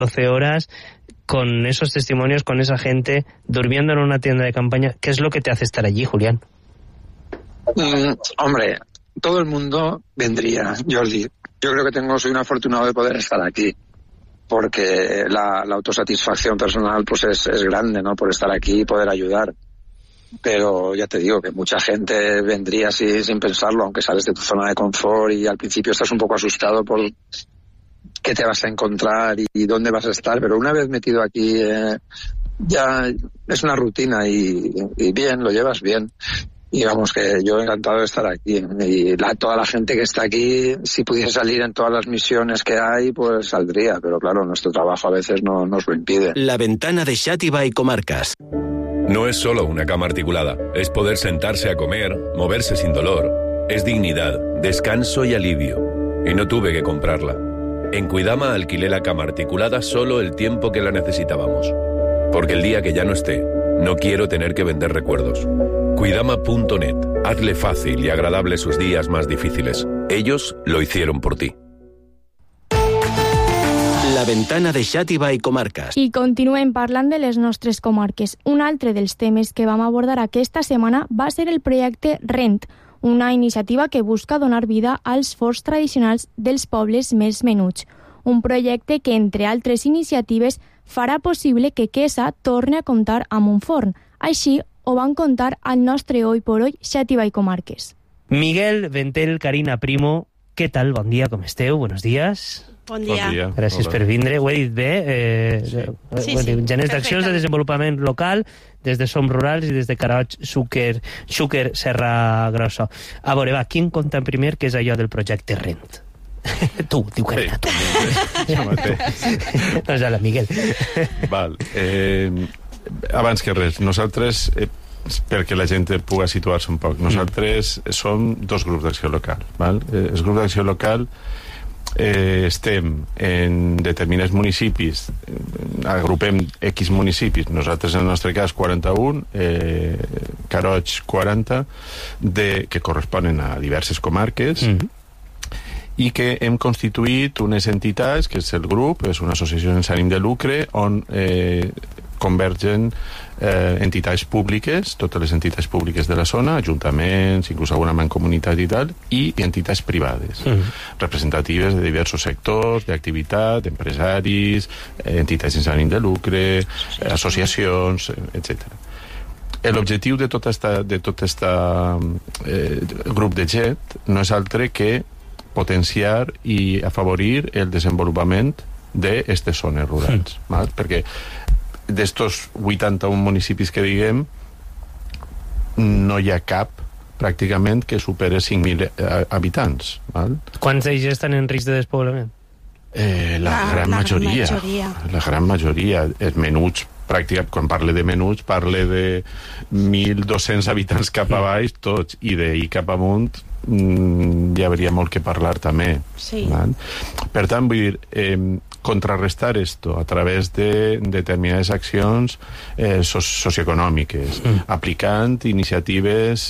12 horas con esos testimonios, con esa gente, durmiendo en una tienda de campaña. ¿Qué es lo que te hace estar allí, Julián? Hombre, todo el mundo vendría, Jordi. Yo creo que soy un afortunado de poder estar aquí, porque la autosatisfacción personal pues es grande, ¿no? Por estar aquí y poder ayudar. Pero ya te digo que mucha gente vendría así sin pensarlo, aunque sales de tu zona de confort y al principio estás un poco asustado por qué te vas a encontrar y dónde vas a estar, pero una vez metido aquí ya es una rutina y bien, lo llevas bien. Y vamos, que yo encantado de estar aquí. Y toda la gente que está aquí, si pudiese salir en todas las misiones que hay, pues saldría. Pero claro, nuestro trabajo a veces no nos lo impide. La ventana de Xàtiva y Comarcas. No es solo una cama articulada, es poder sentarse a comer, moverse sin dolor. Es dignidad, descanso y alivio. Y no tuve que comprarla. En Cuidama alquilé la cama articulada solo el tiempo que la necesitábamos. Porque el día que ya no esté, no quiero tener que vender recuerdos. Cuidama.net. Hazle fácil y agradable sus días más difíciles. Ellos lo hicieron por ti. La ventana de Xàtiva i Comarques. I continuem parlant de les nostres comarques. Un altre dels temes que vam abordar aquesta setmana va ser el projecte Rent, una iniciativa que busca donar vida als forns tradicionals dels pobles més menuts. Un projecte que, entre altres iniciatives, farà possible que Quesa torni a comptar amb un forn. Així ho van contar al nostre Hoy por Hoy Xàtiva i Comarques. Miguel, Ventel, Carina Primo, què tal? Bon dia, com esteu? Buenos días. Bon dia. Gràcies per vindre. Ho he dit bé? Sí. Geners d'accions de desenvolupament local des de Som Rurals i des de Caroig, Xúquer, Serra Grossa. A veure, va, qui en compta primer què és allò del projecte Rent? Tu, diu Carina, tu. Doncs ara, Miguel. Val. Abans que res, nosaltres, perquè la gent pugui situar-se un poc, nosaltres som dos grups d'acció local. Val? El grup d'acció local estem en determinats municipis, agrupem X municipis, nosaltres en el nostre cas 41, Caroig 40, que corresponen a diverses comarques, i que hem constituït unes entitats, que és el grup, és una associació sense ànim de lucre, on convergen entitats públiques, totes les entitats públiques de la zona, ajuntaments, inclús alguna mancomunitat i tal, i entitats privades, representatives de diversos sectors d'activitat, empresaris, entitats sense ànim de lucre, associacions, etc. L'objectiu de tot aquest grup de gent no és altre que potenciar i afavorir el desenvolupament d'aquestes zones rurals, perquè d'estos 81 municipis que diguem no hi ha cap pràcticament que superi 5.000 habitants. Quants d'ells estan en risc de despoblament? La gran majoria. La gran majoria. Els menuts, pràcticament, quan parle de menuts, parle de 1.200 habitants cap a baix, tots, i d'ahir cap amunt hi hauria molt que parlar també. Sí. Per tant, vull dir, contrarrestar esto a través de determinades accions socioeconòmiques, aplicant iniciatives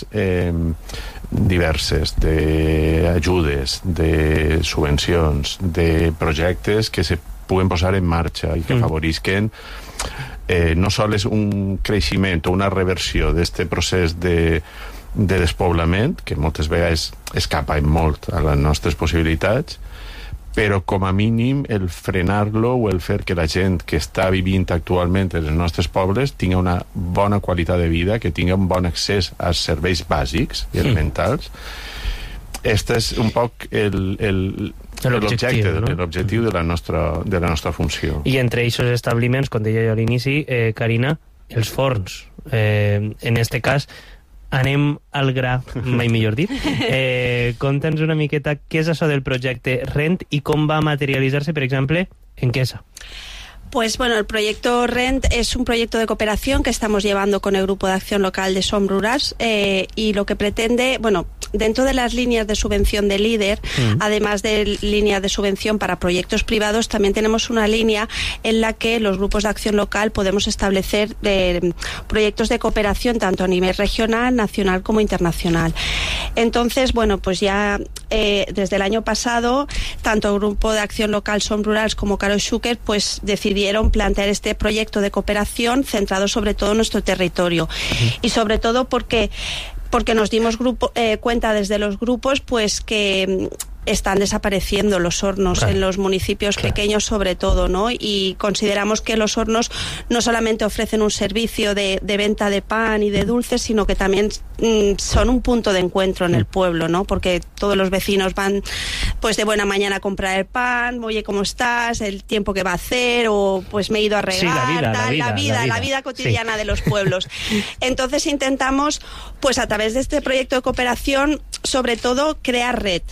diverses, d'ajudes, de subvencions, de projectes que se puguen posar en marxa i que afavorisquen no sols un creixement o una reversió d'aquest procés de despoblament, que moltes vegades escapa molt a les nostres possibilitats, però com a mínim el frenar-lo o el fer que la gent que està vivint actualment en els nostres pobles tingui una bona qualitat de vida, que tingui un bon accés als serveis bàsics i elementals. Este és un poc l'objectiu de la nostra funció. I entre aquests establiments, com deia jo a l'inici, Carina, els forns. En este cas, anem al gra, mai millor dit. Conta'ns una miqueta què és això del projecte Rent y com va materialitzar-se, per exemple, en Quesa. Pues bueno, el proyecto Rent es un proyecto de cooperación que estamos llevando con el Grupo de Acción Local de Som Rurals y lo que pretende, bueno, dentro de las líneas de subvención de LEADER, además de líneas de subvención para proyectos privados, también tenemos una línea en la que los grupos de acción local podemos establecer proyectos de cooperación tanto a nivel regional, nacional como internacional. Entonces, bueno, pues ya desde el año pasado, tanto el Grupo de Acción Local Som Rurals como Carol Schucker pues decidieron plantear este proyecto de cooperación centrado sobre todo en nuestro territorio. Y sobre todo porque nos dimos cuenta desde los grupos pues que están desapareciendo los hornos en los municipios pequeños sobre todo, ¿no? Y consideramos que los hornos no solamente ofrecen un servicio de venta de pan y de dulces, sino que también son un punto de encuentro en el pueblo, ¿no? Porque todos los vecinos van pues de buena mañana a comprar el pan, oye, ¿cómo estás? El tiempo que va a hacer, o pues me he ido a regar, la vida cotidiana de los pueblos. Entonces intentamos, pues a través de este proyecto de cooperación, sobre todo crear red,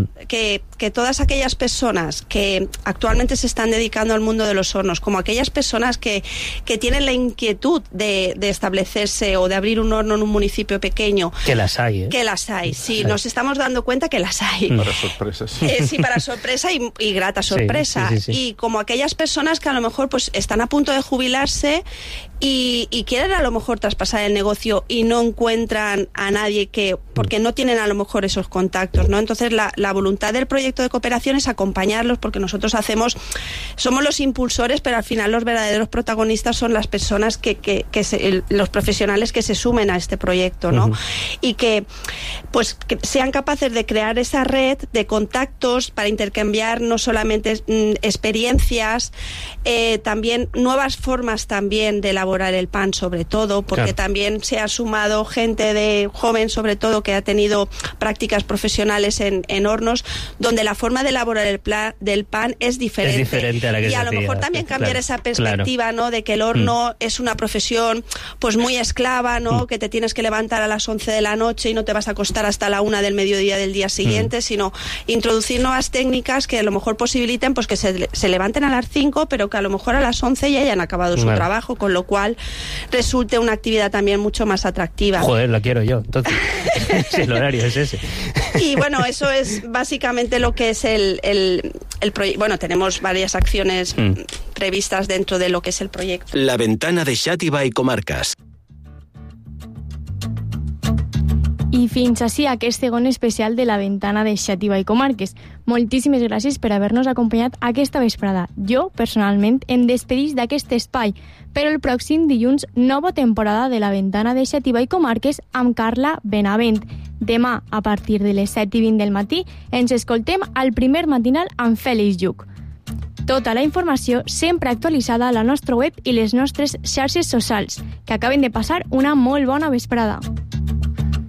que todas aquellas personas que actualmente se están dedicando al mundo de los hornos, como aquellas personas que tienen la inquietud de establecerse o de abrir un horno en un municipio pequeño. Que las hay, ¿eh? Que las hay, sí, nos estamos dando cuenta que las hay. Para sorpresas. Sí, para sorpresa y grata sorpresa. Sí. Y como aquellas personas que a lo mejor pues están a punto de jubilarse y quieren a lo mejor traspasar el negocio y no encuentran a nadie porque no tienen a lo mejor esos contactos, ¿no? Entonces la voluntad del proyecto de cooperación es acompañarlos, porque nosotros somos los impulsores, pero al final los verdaderos protagonistas son las personas los profesionales que se sumen a este proyecto, ¿no? Y que sean capaces de crear esa red de contactos para intercambiar no solamente experiencias, también nuevas formas también de elaborar el pan, sobre todo, porque también se ha sumado gente de joven, sobre todo, que ha tenido prácticas profesionales en hornos, donde la forma de elaborar del pan es diferente. Es diferente a la que y a lo mejor también cambiar esa perspectiva, ¿no? De que el horno es una profesión pues muy esclava, ¿no? Que te tienes que levantar a las 11 de la noche y no te vas a acostar hasta la 1 del mediodía del día siguiente, sino introducir nuevas técnicas que a lo mejor posibiliten pues que se levanten a las 5, pero que a lo mejor a las 11 ya hayan acabado su trabajo, con lo cual resulte una actividad también mucho más atractiva. Joder, la quiero yo, entonces. Si el horario es ese. Y bueno, eso es básicamente lo que es el proyecto. Bueno, tenemos varias acciones previstas dentro de lo que es el proyecto. La ventana de Xàtiva i Comarques. I fins així aquest segon especial de la ventana de Xàtiva i Comarques. Moltíssimes gràcies per haver-nos acompanyat aquesta vesprada. Jo, personalment, em despedís d'aquest espai, però el pròxim dilluns, nova temporada de la ventana de Xàtiva i Comarques amb Carla Benavent. Demà, a partir de les 7:20 del matí, ens escoltem al primer matinal amb Fèlix Lluc. Tota la informació sempre actualitzada a la nostra web i les nostres xarxes socials, que acaben de passar una molt bona vesprada.